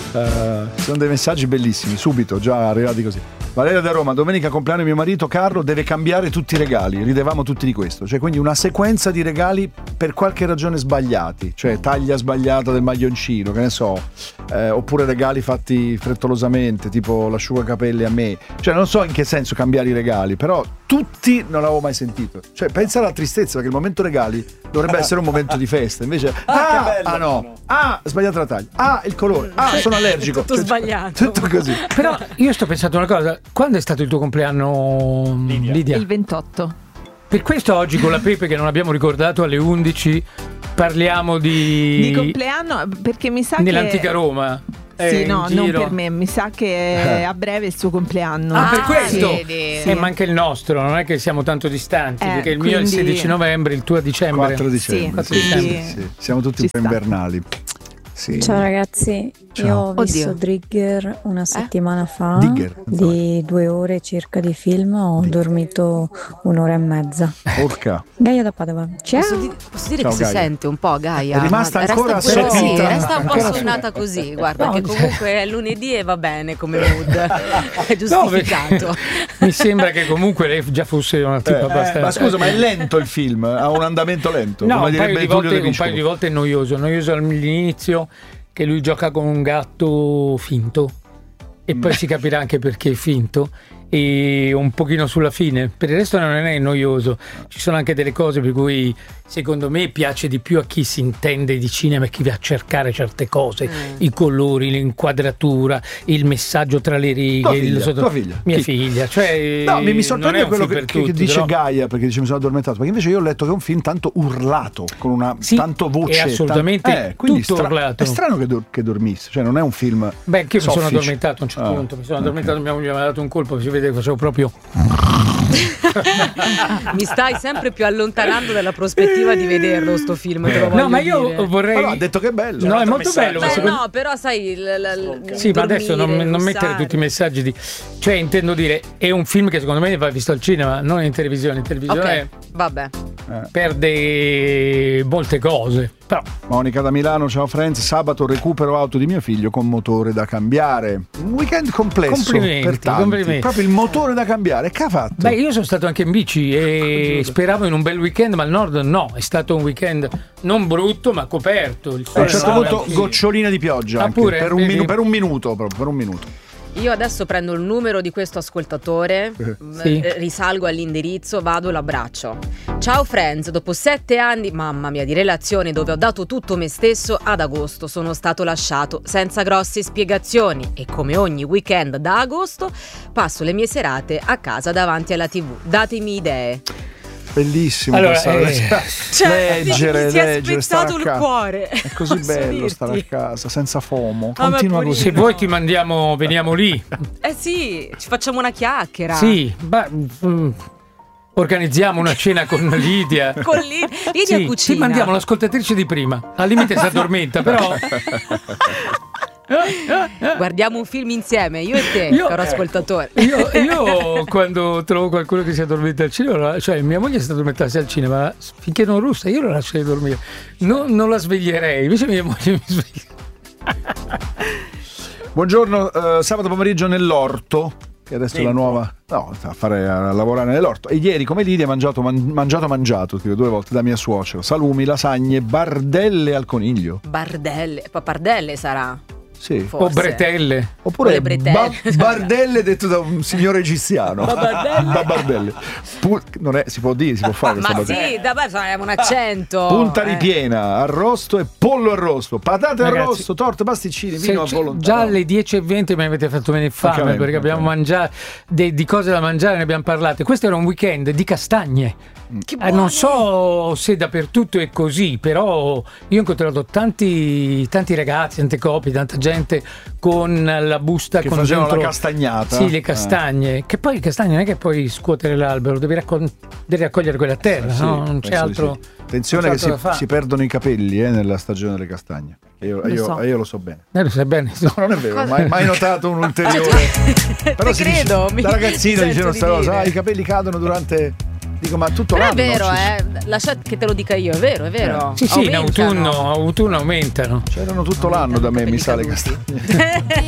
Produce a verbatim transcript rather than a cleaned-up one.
Uh, sono dei messaggi bellissimi, subito, già arrivati così. Valeria da Roma, domenica compleanno mio marito Carlo, deve cambiare tutti i regali, ridevamo tutti di questo, cioè quindi una sequenza di regali per qualche ragione sbagliati, cioè taglia sbagliata del maglioncino, che ne so, eh, oppure regali fatti frettolosamente, tipo l'asciugacapelli a me, cioè non so in che senso cambiare i regali, però tutti non l'avevo mai sentito, cioè pensa alla tristezza, che il momento regali dovrebbe essere un momento di festa, invece ah, ah, bello, ah no, no, ah sbagliata la taglia, ah il colore, ah sono allergico, tutto cioè, sbagliato, tutto così. Però io sto pensando una cosa, quando è stato il tuo compleanno, Lidia? Lidia? Il ventotto. Per questo oggi con la Pepe, che non abbiamo ricordato, alle undici parliamo di di compleanno, perché mi sa nell'antica che Roma. Sì, no, non per me, mi sa che a breve è il suo compleanno. Ah, per questo? Sì, eh, sì. Ma anche il nostro, non è che siamo tanto distanti, eh, perché il quindi... mio è il sedici novembre, il tuo è dicembre. quattro dicembre. Sì, sì, quindi... sì, sì. Siamo tutti un po' invernali. Sì. Ciao ragazzi, Ciao. io ho visto Oddio. Drigger una settimana fa, Digger. di due ore circa di film, ho Digger. dormito un'ora e mezza. Porca. Gaia da Padova, ciao! Posso, di- posso dire Ciao, che si Gaia. sente un po' Gaia? È rimasta Ma ancora resta, pure- seduta. sì, resta un po' Ancora sonnata così, guarda, No, che comunque è lunedì e va bene come mood, è giustificato. No, mi sembra che comunque lei già fosse una tipa Eh, abbastanza. ma scusa, ma è lento il film? Ha un andamento lento? No, come un paio, direbbe di Tullio volte, De un paio di Piscopo. volte è noioso, noioso all'inizio, che lui gioca con un gatto finto e poi si capirà anche perché è finto, e un pochino sulla fine. Per il resto non è noioso, ci sono anche delle cose per cui secondo me piace di più a chi si intende di cinema e chi va a cercare certe cose, mm. i colori, l'inquadratura, il messaggio tra le righe. Tua figlia, il sotto... tua figlia. Mia Chi? figlia, cioè No, mi, mi non è sorprende un quello film che, per che tutti, dice però... Gaia, perché dice mi sono addormentato, perché invece io ho letto che è un film tanto urlato, con una Sì, tanto voce, è assolutamente tan- eh, quindi tutto stra- urlato. È strano che, do- che dormissi, cioè non è un film. Beh, anche io mi sono soffice. addormentato a un certo Ah, punto, mi sono ok. addormentato, mia moglie mi ha dato un colpo, si vede che facevo proprio... Mi stai sempre più allontanando dalla prospettiva di vederlo sto film, te lo voglio No, ma io dire. vorrei... Allora, ha detto che è bello. No, è molto bello. Beh, ma secondo- no, però sai l- l- l- Sì, ma adesso non, dormire, non mettere russare. tutti i messaggi di... Cioè, intendo dire, è un film che secondo me va visto al cinema, non in televisione. In televisione Ok, vabbè. perde molte cose, però... Monica da Milano, ciao Friends, sabato recupero auto di mio figlio con motore da cambiare. Un weekend complesso Complimenti, per tanti. complimenti. Proprio il motore da cambiare, che ha fatto? Beh, io sono stato anche in bici e speravo in un bel weekend, ma al nord no, è stato un weekend non brutto ma coperto. Il a sole un certo stava punto anche- gocciolina di pioggia Ah, anche, pure? per, un Vedi? minu- per un minuto proprio, per un minuto. Io adesso prendo il numero di questo ascoltatore, m- Sì. eh, risalgo all'indirizzo, vado, l'abbraccio. Ciao Friends, dopo sette anni, mamma mia, di relazione dove ho dato tutto me stesso, ad agosto sono stato lasciato senza grosse spiegazioni e come ogni weekend da agosto passo le mie serate a casa davanti alla tivù. Datemi idee. Bellissimo Allora, passare eh, la- Cioè, leggere, mi si è leggere, stare spezzato a il casa. cuore. È così Posso bello dirti? stare a casa senza FOMO. Ah, ma Continua pure così. Se no. vuoi ti mandiamo, veniamo lì. Eh sì, ci facciamo una chiacchiera. Sì, ma, mm, organizziamo una cena con Lidia. Con Lid- Lidia Sì, cucina. ti mandiamo l'ascoltatrice di prima. Al limite si addormenta, però... Guardiamo un film insieme, io e te, Io- caro ascoltatore. Io, io quando trovo qualcuno che si addormenta al cinema, cioè mia moglie si addormentasse al cinema, finché non russa io la lascerei dormire, non, non la sveglierei, invece mia moglie mi sveglia. Buongiorno, eh, sabato pomeriggio nell'orto, che adesso è la nuova, no, a fare a lavorare nell'orto. E ieri come Lidia mangiato man- mangiato mangiato, tipo, due volte da mia suocera, salumi, lasagne, bardelle al coniglio. Bardelle, papardelle sarà. Sì. Forse. O bretelle. Oppure O le bretelle. ba- bardelle detto da un signore egiziano. Bardelle. Da bardelle. Pu- non è, si può dire, si può fare questa Ma battuta. sì, davvero abbiamo un accento. Punta eh. ripiena, arrosto e pollo arrosto, patate Ragazzi, arrosto, torte, pasticcini, Se vino a c- volontà. già alle dieci e venti mi avete fatto venire fame Francamente, perché abbiamo francamente. mangiato de- di cose da mangiare, ne abbiamo parlato. Questo era un weekend di castagne. Che Eh, buone. non so se dappertutto è così, però io ho incontrato tanti, tanti ragazzi, tante coppie, tanta gente con la busta Che con facevano dentro... la castagnata. Sì, le castagne. Che poi le castagne non è che puoi scuotere l'albero, devi, raccol- devi raccogliere quella a terra, Sì, no? Non c'è penso di altro. sì. Attenzione non che c'è si, altro da fare. si perdono i capelli eh, nella stagione delle castagne. Io, Lo io- so. io lo so bene. Eh, lo sai bene. No, non è vero, Cosa? mai, mai notato un ulteriore. Te si dice- credo, mi da ragazzino sento dicevano di sta cosa, dire. ah, i capelli cadono durante Dico, ma tutto Però l'anno. è vero, ci- eh. Lascia che te lo dica io, è vero, è vero. Sì, sì, in Aumentano. autunno, autunno aumentano. C'erano tutto l'anno da me, mi sa, le Aumentano i castagne.